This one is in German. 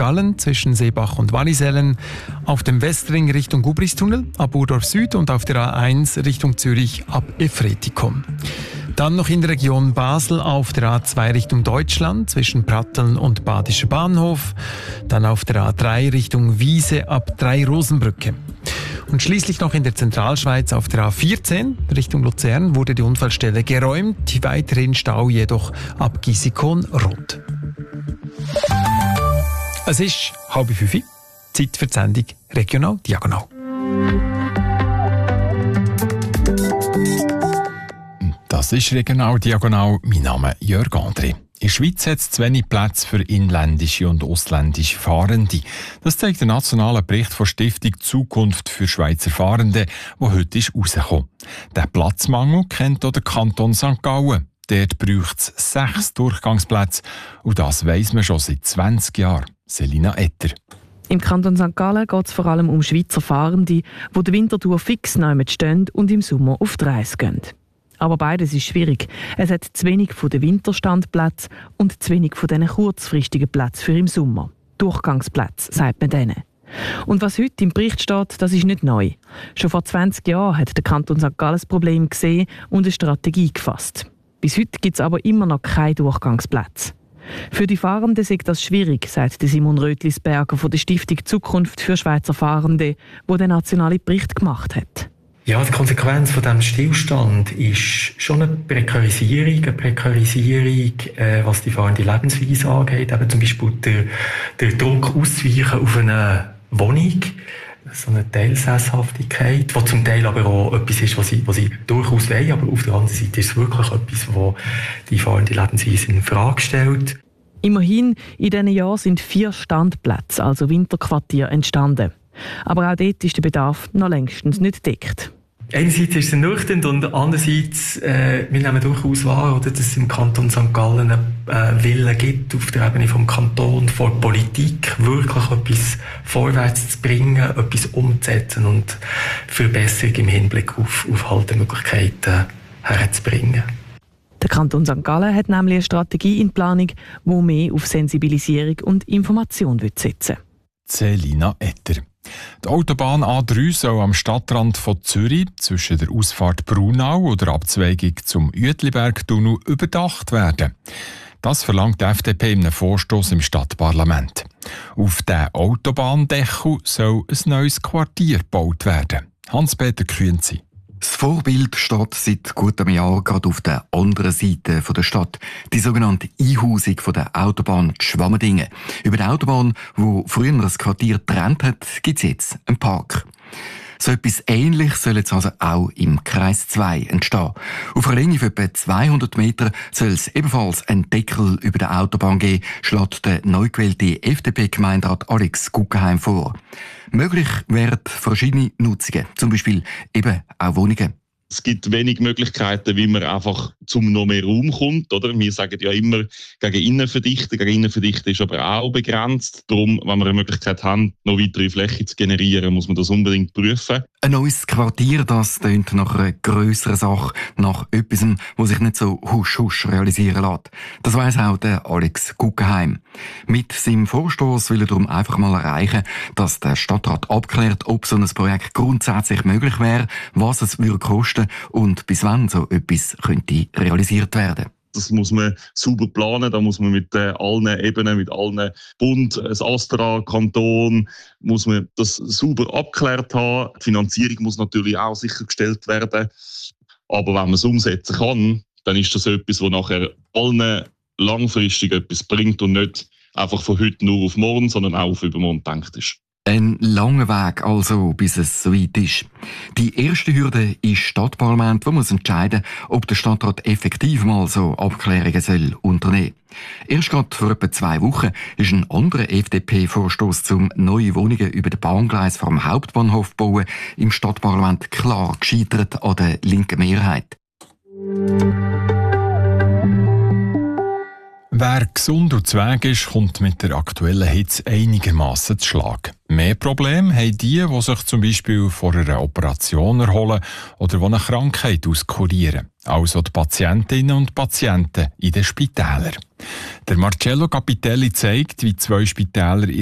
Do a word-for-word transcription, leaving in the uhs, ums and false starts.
Gallen zwischen Seebach und Wallisellen, auf dem Westring Richtung Gubristunnel, ab Urdorf Süd und auf der A eins Richtung Zürich ab Efretikum. Dann noch in der Region Basel auf der A zwei Richtung Deutschland zwischen Pratteln und Badischer Bahnhof. Dann auf der A drei Richtung Wiese ab Drei-Rosenbrücke. Und schließlich noch in der Zentralschweiz auf der A vierzehn Richtung Luzern wurde die Unfallstelle geräumt. Weiterhin Stau jedoch ab Gisikon-Rot. Es ist halb fünf. Zeit für die Sendung Regional Diagonal. Das ist Regional Diagonal. Mein Name ist Jörg André. In der Schweiz hat es zu wenig Plätze für inländische und ausländische Fahrende. Das zeigt der nationale Bericht von Stiftung Zukunft für Schweizer Fahrende, der heute herausgekommen ist. Den Platzmangel kennt auch der Kanton Sankt Gallen. Dort braucht es sechs Durchgangsplätze. Und das weiss man schon seit zwanzig Jahren. Selina Etter. Im Kanton Sankt Gallen geht es vor allem um Schweizer Fahrende, die den Winter durch fix neu stehen und im Sommer auf die Reise gehen. Aber beides ist schwierig. Es hat zu wenig von den Winterstandplätzen und zu wenig von diesen kurzfristigen Plätzen für im Sommer. Durchgangsplätze, sagt man denen. Und was heute im Bericht steht, das ist nicht neu. Schon vor zwanzig Jahren hat der Kanton Sankt Gallen das Problem gesehen und eine Strategie gefasst. Bis heute gibt es aber immer noch keine Durchgangsplätze. Für die Fahrenden ist das schwierig, sagt Simon Rötlisberger von der Stiftung Zukunft für Schweizer Fahrende, die den nationalen Bericht gemacht hat. Ja, die Konsequenz von diesem Stillstand ist schon eine Prekarisierung, eine Prekarisierung, äh, was die fahrende Lebensweise angeht. Eben zum Beispiel der, der Druck auszuweichen auf eine Wohnung, so eine Teilsesshaftigkeit, die zum Teil aber auch etwas ist, was sie, was sie durchaus wollen, aber auf der anderen Seite ist es wirklich etwas, was die fahrende Lebensweise in Frage stellt. Immerhin, in diesen Jahren sind vier Standplätze, also Winterquartiere, entstanden. Aber auch dort ist der Bedarf noch längstens nicht gedeckt. Einerseits ist es ernüchternd und andererseits, äh, wir nehmen durchaus wahr, oder, dass es im Kanton Sankt Gallen einen äh, Willen gibt, auf der Ebene vom Kanton, vor der Politik, wirklich etwas vorwärts zu bringen, etwas umzusetzen und Verbesserung im Hinblick auf, auf Haltemöglichkeiten herzubringen. Der Kanton Sankt Gallen hat nämlich eine Strategie in Planung, die mehr auf Sensibilisierung und Information setzen will. Selina Etter. Die Autobahn A drei soll am Stadtrand von Zürich zwischen der Ausfahrt Brunau und der Abzweigung zum Uetliberg-Tunnel überdacht werden. Das verlangt die F D P in einem Vorstoss im Stadtparlament. Auf diesem Autobahndeckel soll ein neues Quartier gebaut werden. Hans-Peter Künzi. Das Vorbild steht seit gut einem Jahr gerade auf der anderen Seite der Stadt. Die sogenannte Einhausung von der Autobahn Schwammendingen. Über die Autobahn, die früher das Quartier getrennt hat, gibt es jetzt einen Park. So etwas Ähnliches soll jetzt also auch im Kreis zwei entstehen. Auf einer Länge von etwa zweihundert Metern soll es ebenfalls einen Deckel über der Autobahn geben, schlägt der neu gewählte F D P-Gemeinderat Alex Guggenheim vor. Möglich wären verschiedene Nutzungen, zum Beispiel eben auch Wohnungen. Es gibt wenig Möglichkeiten, wie man einfach zum noch mehr Raum kommt. Oder? Wir sagen ja immer, gegen Innenverdichten. Gegen Innenverdichten ist aber auch begrenzt. Darum, wenn wir eine Möglichkeit haben, noch weitere Fläche zu generieren, muss man das unbedingt prüfen. Ein neues Quartier, das tönt nach einer grösseren Sache, nach etwas, was sich nicht so husch-husch realisieren lässt. Das weiss auch der Alex Guggenheim. Mit seinem Vorstoss will er darum einfach mal erreichen, dass der Stadtrat abklärt, ob so ein Projekt grundsätzlich möglich wäre, was es würde kosten und bis wann so etwas könnte realisiert werden. Das muss man sauber planen, da muss man mit äh, allen Ebenen, mit allen Bund, das Astra, Kanton, muss man das sauber abgeklärt haben. Die Finanzierung muss natürlich auch sichergestellt werden. Aber wenn man es umsetzen kann, dann ist das etwas, was nachher allen langfristig etwas bringt und nicht einfach von heute nur auf morgen, sondern auch auf übermorgen gedacht ist. Ein langer Weg also, bis es soweit ist. Die erste Hürde ist Stadtparlament, wo muss entscheiden, ob der Stadtrat effektiv mal so Abklärungen soll unternehmen. Erst gerade vor etwa zwei Wochen ist ein anderer F D P-Vorstoss zum neue Wohnungen über den Bahngleis vom Hauptbahnhof bauen im Stadtparlament klar gescheitert an der linken Mehrheit. Wer gesund und zweg ist, kommt mit der aktuellen Hitze einigermaßen zu Schlag. Mehr Probleme haben die, die sich zum Beispiel vor einer Operation erholen oder die eine Krankheit auskurieren. Also die Patientinnen und Patienten in den Spitälern. Der Marcello Capitelli zeigt, wie zwei Spitäler